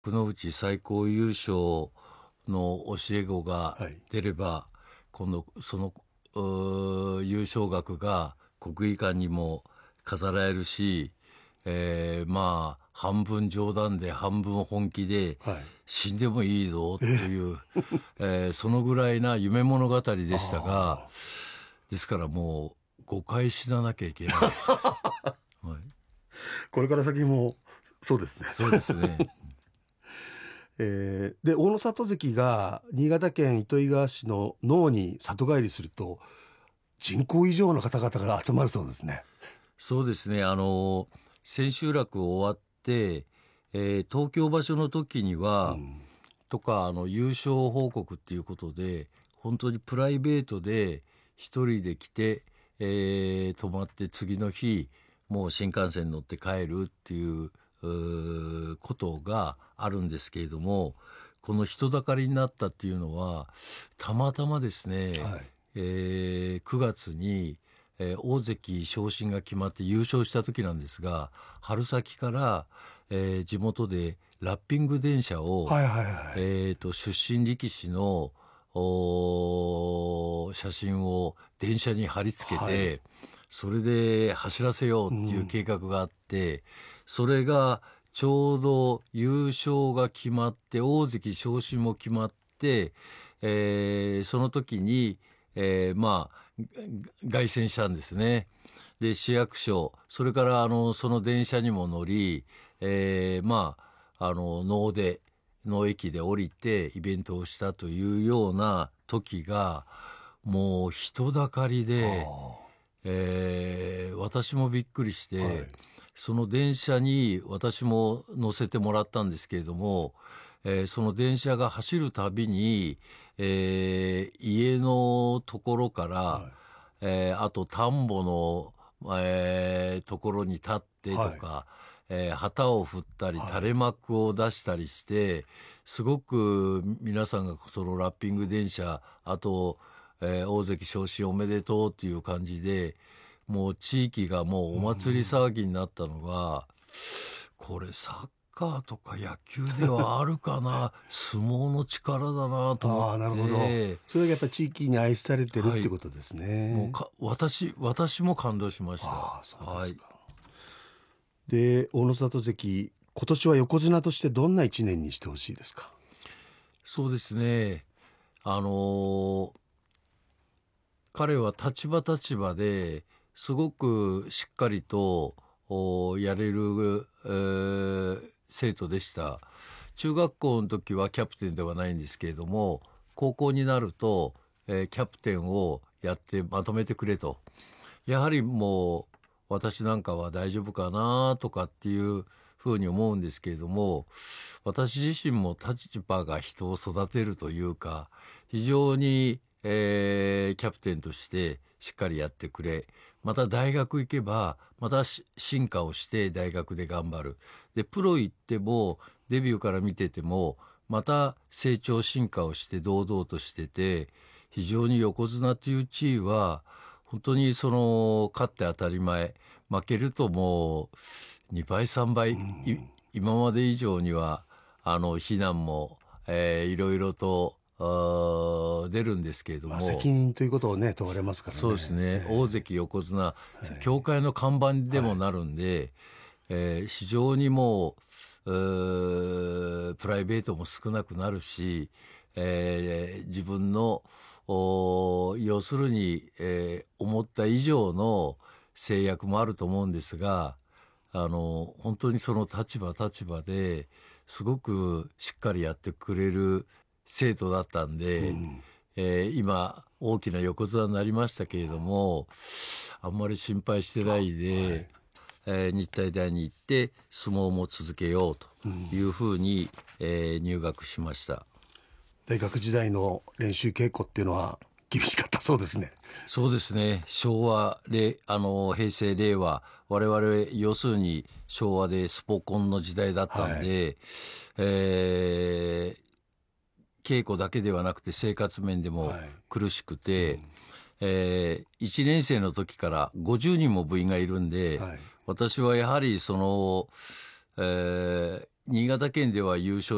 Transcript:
幕内最高優勝の教え子が出れば、今度その優勝額が国技館にも飾られるし、まあ半分冗談で半分本気で、死んでもいいぞという、そのぐらいな夢物語でしたが、ですからもう誤解死ななきゃいけないです、 これから先もそうですね。 そうですね。 で大野里関が新潟県糸魚川市の能に里帰りすると人口以上の方々が集まるそうですね。 そうですね。千秋楽終わって、東京場所の時には、とか優勝報告っていうことで本当にプライベートで一人で来て、泊まって次の日もう新幹線乗って帰るっていうことがあるんですけれども、この人だかりになったっていうのはたまたまですね、9月に、大関昇進が決まって優勝した時なんですが、春先から、地元でラッピング電車を、出身力士の写真を電車に貼り付けて、それで走らせようっていう計画があって、それがちょうど優勝が決まって大関昇進も決まって、その時に、まあ凱旋したんですね。で市役所、それからその電車にも乗り、まあ能駅で降りてイベントをしたというような時がもう人だかりで、私もびっくりして、その電車に私も乗せてもらったんですけれども、その電車が走るたびに、家のところから、あと田んぼの、ところに立ってとか、旗を振ったり垂れ幕を出したりして、すごく皆さんがそのラッピング電車、あと、大関昇進おめでとうっていう感じで、もう地域がもうお祭り騒ぎになったのが、これサッカーとか野球ではあるかな相撲の力だなと思って。 なるほど。それがやっぱり地域に愛されてるってことですね。 もう私も感動しました。 そうですか。で大野里関、今年は横綱としてどんな一年にしてほしいですか？ そうですね、彼は立場ですごくしっかりとやれる、生徒でした。中学校の時はキャプテンではないんですけれども、高校になると、キャプテンをやってまとめてくれと。やはりもう私なんかは大丈夫かなとかっていうふうに思うんですけれども、私自身も立場が人を育てるというか、非常に、キャプテンとしてしっかりやってくれ、また大学行けばまた進化をして大学で頑張る。でプロ行ってもデビューから見ててもまた成長進化をして堂々としてて、非常に横綱という地位は本当にその勝って当たり前、負けるともう2倍3倍、今まで以上には非難も、いろいろと出るんですけれども、 責任ということをね問われますからね。 そうですね、大関横綱、協会の看板でもなるんで、非常にもうプライベートも少なくなるし、自分の要するに、思った以上の制約もあると思うんですが、本当にその立場ですごくしっかりやってくれる生徒だったんで、今大きな横綱になりましたけれども、あんまり心配してないで、日体大に行って相撲も続けようというふうに、入学しました。 大学時代の練習稽古っていうのは厳しかったそうですね。 そうですね、昭和平成令和、我々要するに昭和でスポコンの時代だったんで、稽古だけではなくて生活面でも苦しくて、1年生の時から50人も部員がいるんで、私はやはりその、新潟県では優勝